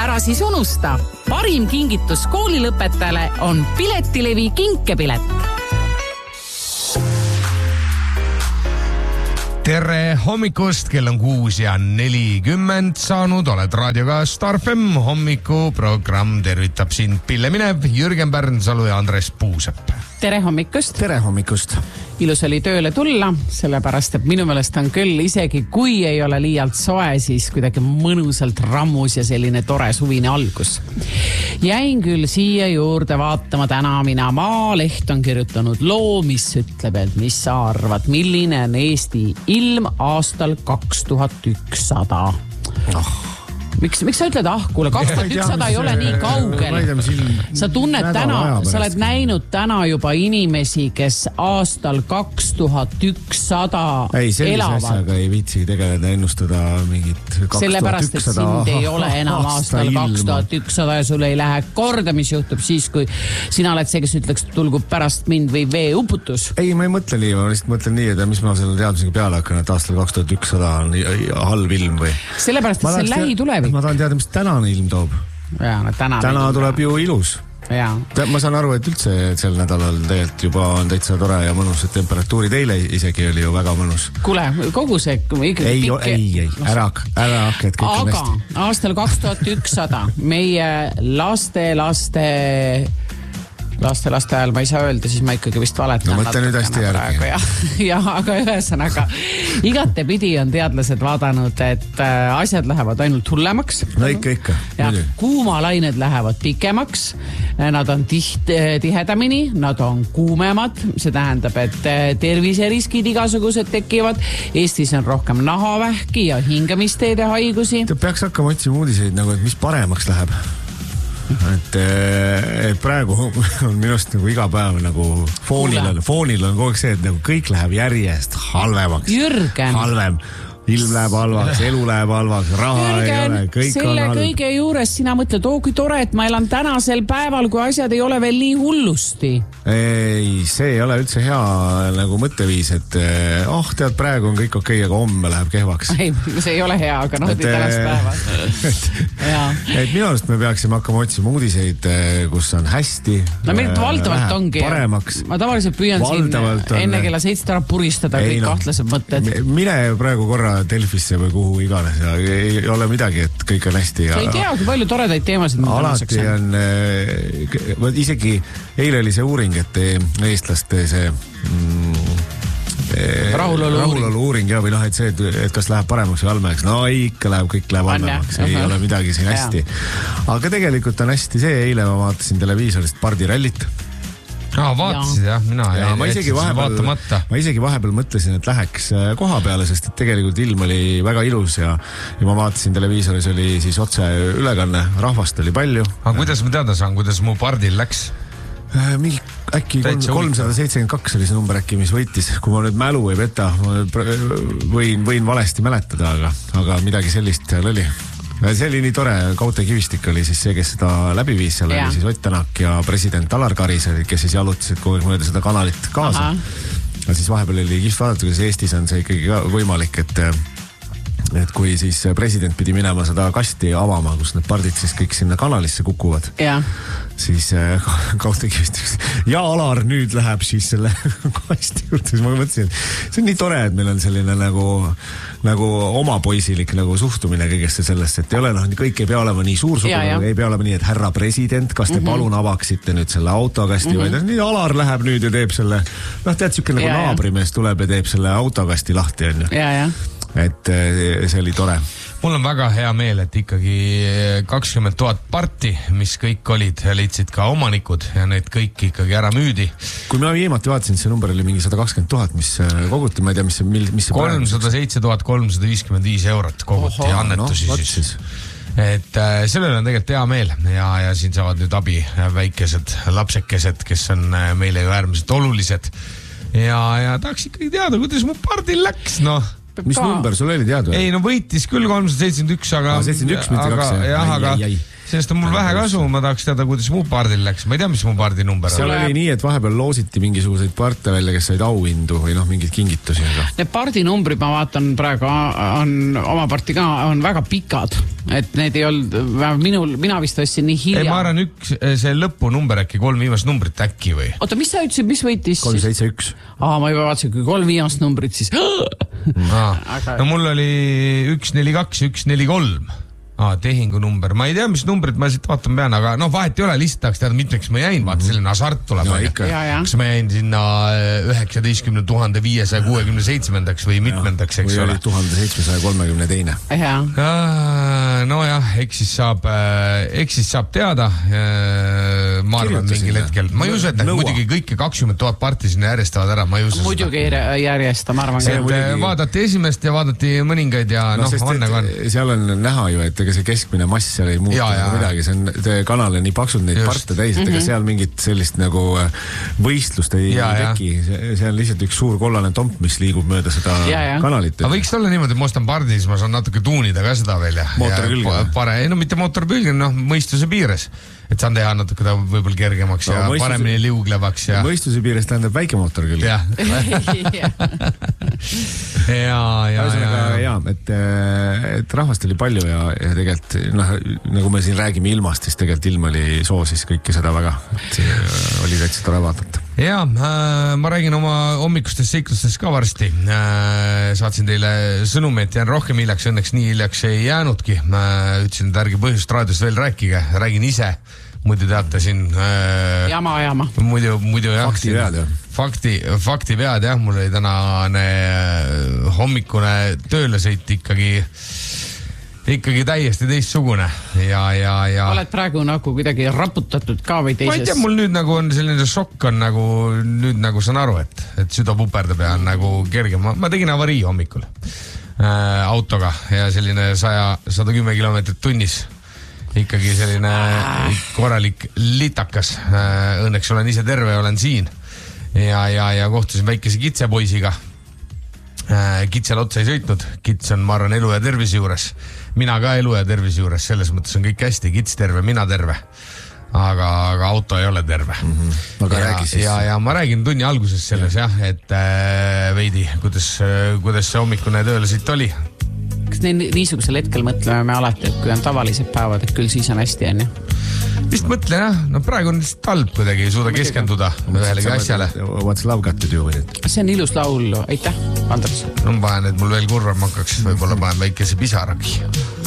ära siis unusta. Parim kingitus koolilõpetajale on Piletilevi kinkepilet. Tere hommikust, kell on 6:40 saanud, oled raadioga Star FM. Hommikuprogramm tervitab sind Pille Minev, Jürgen Pärnsalu ja Andres Puusepp. Tere hommikust. Tere hommikust. Ilus oli tööle tulla, sellepärast, et minu meelest on küll isegi kui ei ole liialt soe, siis kuidagi mõnusalt rammus ja selline tore suvine algus. Jäin küll siia juurde vaatama täna mina Maaleht on kirjutanud loo, mis ütleb, et mis sa arvad, milline on Eesti ilm aastal 2100. Miks sa ütled, kuule, 2100 ei ole nii kaugel. Sa tunned täna, sa oled näinud täna juba inimesi, kes aastal 2100 ei, sellise elavad. Asjaga ei viitsi tegeleda ennustada mingit 2100. Sellepärast, et sind ei ole enam aastal 2100 ja sul ei lähe korda, mis juhtub siis, kui sina oled see, kes ütleks, tulgu pärast mind või veeuputus. Ei, ma ei mõtle nii, ma lihtsalt mõtlen nii, et mis ma selle teadmisega peale hakkan, et aastal 2100 on halb ilm või? Sellepärast, et see on lähitulevik. Ma tahan teada, mis tänane ilm toob. Ja, no, täna tuleb ju ilus. Ja. Ma saan aru, et üldse sel nädalal tegelikult juba on täitsa tore ja mõnus, et temperatuurid eile isegi oli ju väga mõnus. Kuule, kogu see ei, ära hakka, et kõik on hästi. Aga aastal 2100 meie laste ajal ma ei saa öelda, siis ma ikkagi vist valetan. No mõtle nüüd hästi järgi. Ja, aga ühesõnaga, igatepidi on teadlased vaadanud, et asjad lähevad ainult hullemaks. No ikka. Ja kuumalained lähevad pikemaks, nad on tihedamini, nad on kuumemad, see tähendab, et terviseriskid igasugused tekivad. Eestis on rohkem nahavähki ja hingamisteede haigusi. Ta peaks hakkama otsima uudiseid, nagu, et mis paremaks läheb. Et praegu on minust nagu iga päev nagu foonil on kogu aeg see, et nagu kõik läheb järjest halvemaks. Jürgen. Halvem. Ilm läheb halvaks, elu läheb halvaks, raha Jürgen, ei ole, kõik selle on halb. Kõige juures sina mõtled, kui tore, et ma elan tänasel päeval, kui asjad ei ole veel nii hullusti. Ei, see ei ole üldse hea nagu mõtteviis, et tead, praegu on kõik okei, aga homme läheb kehvaks. Ei, see ei ole hea, aga tänast päeva. Et minu arust me peaksime hakkama otsima uudiseid, kus on hästi. No meil valdavalt ongi. Paremaks. Ma tavaliselt püüan siin enne kella 7 ära puristada kõik kahtlased mõtted. Mine praegu korra Delfisse või kuhu iganes ja ei ole midagi, et kõik on hästi. Sa ei tea, kui palju toredaid teemasid alati on, isegi eile oli see uuring, et eestlaste see rahulolu uuring ja või noh, et see, et kas läheb paremaks või halvemaks. No ikka läheb, kõik läheb halvemaks, ei ole midagi siin hästi. Aga tegelikult on hästi see, eile ma vaatasin televiisorist pardirallit. Vaatasid jah, mina ma isegi vahepeal mõtlesin, et läheks koha peale, sest et tegelikult ilm oli väga ilus ja ma vaatasin televiisoris oli siis otse ülekanne, rahvast oli palju. Aga kuidas ma teada saan, kuidas mu pardil läks? Äkki 372 oli see number äkki, mis võitis, kui ma nüüd mälu ei peta, võin valesti mäletada, aga midagi sellist seal oli. See oli nii tore, Kaute Kivistik oli siis see, kes seda läbi viis, seal oli siis Ott Tänak ja president Alar Karis, kes siis jalutasid kogu aeg mööda seda kanalit kaasa. Ja siis vahepeal oli kihvt vaadata, kuidas Eestis on see ikkagi võimalik, et kui siis president pidi minema seda kasti avama, kus need pardid siis kõik sinna kanalisse kukuvad. Siis Kaute Kivistik ja Alar nüüd läheb siis selle kasti juurde. Siis ma mõtlesin, et see on nii tore, et meil on selline nagu omapoisilik nagu suhtumine kõigesse sellest, et ei ole kõik ei pea olema nii suursugune, ei pea olema nii, et härra president, kas te palun avaksite nüüd selle autokasti vaid nii Alar läheb nüüd ja teeb selle, tead sükke nagu naabrimees tuleb ja teeb selle autokasti lahti on ju. Et see oli tore. Mul on väga hea meel, et ikkagi 20 000 parti, mis kõik olid, leidsid ka omanikud ja need kõik ikkagi ära müüdi. Kui ma viimati vaatasin, see number oli mingi 120 000, mis koguti, ma ei tea, mis see 307 355 eurot koguti annetusi siis. Et sellele on tegelikult hea meel ja siin saavad nüüd abi väikesed lapsekesed, kes on meile ju äärmiselt olulised ja tahaks ikkagi teada, kuidas mu pardil läks, Mis number sul oli teada? Ei, võitis küll 371, aga 71, mitte 2. Aga sellest on mul vähe kasu, ma tahaks teada, kuidas mu pardil läks. Ma ei tea, mis mu pardi number on. Seal oli nii, et vahepeal loositi mingisuguseid parte välja, kes said auhindu või mingid kingitusi. Need pardi numbrid, ma vaatan praegu, on oma parti ka, on väga pikad. Et need ei olnud, mina vist ostsin nii hilja. Ei, ma arvan see lõpunumber äkki 3 viimast numbrit äkki või? Oota, mis sa ütlesid, mis võitis? 371. Ma juba vaatasin, kui 3 viimast numbrit, siis... No mul oli 142, 143. Tehingu number. Ma ei tea, mis numbrid ma siit vaatan pean, aga vahet ei ole, lihtsalt tahaks teada, mitmeks ma jäin. Vaata, selline hasart tuleb. Kas ma jäin sinna 19 567 või mitmendaks, eks ole? Või oli 1732. Nojah, eks siis saab teada. Ma arvan mingil hetkel. Ma ei usu, et muidugi kõike 20 000 parti sinna järjestavad ära. Muidugi järjesta, ma arvan. Vaadati esimest ja vaadati mõningaid ja on nagu on. Seal on näha ju, et see keskmine mass seal ei muutu midagi, see on kanal nii paksud neid parte täis, et ega seal mingit sellist nagu võistlust ei teki, see on lihtsalt üks suur kollane tomp, mis liigub mööda seda kanalit. Aga võiks olla niimoodi, et ma ostan pardi, siis ma saan natuke tuunida ka seda veel. Mootori külge? Mitte mootori külge, mõistuse piires. Et saan teha natuke ta võib-olla kergemaks ja paremini liuglevaks. Mõistuse piires tähendab väike mootor küll. Et rahvast oli palju ja tegelikult, nagu me siin räägime ilmast, siis tegelikult ilm oli soosis kõike seda väga. Oli täitsa tore vaadata. Ja, ma räägin oma hommikustest seiklustest ka varsti. Saatsin teile sõnumi, et jään rohkem hiljaks, õnneks nii hiljaks ei jäänudki. Ütlesin, et ärge põhjust raadios veel rääkige, räägin ise. Muidu teate siin... Jama. Muidu jah. Fakti vead, jah. Mul oli tänane hommikune töölesõit ikkagi täiesti teistsugune ja... Oled praegu nagu kuidagi raputatud ka või teises? Ma ei tea, mul nüüd nagu on selline šokk on nagu, nüüd nagu saan aru, et süda puperdab ja on nagu kerge. Ma tegin avarii hommikul autoga ja selline 110 kilomeetrit tunnis. Ikkagi selline korralik litakas. Õnneks olen ise terve ja olen siin. Ja kohtusin väikese kitsepoisiga. Kitsel otsa ei sõitnud. Kits on, ma arvan, elu ja tervise juures. Mina ka elu ja tervise juures. Selles mõttes on kõik hästi. Kits terve, mina terve. Aga auto ei ole terve. Aga räägi siis. Ja ma räägin tunni alguses selles, et veidi, kuidas see hommikune töölesit oli. Kas niisugusel hetkel mõtleme me alati, et kui on tavalised päevad, et küll siis on hästi, on ju? Vist mõtlen, jah. No praegu on lihtsalt talp kuidagi, ei suuda keskenduda ühelegi asjale. What's love got to do with it? See on ilus laul. Aitäh, Andres. No ma panen, et mul veel kurvam hakkaks. Võib-olla panen väikese pisaragi.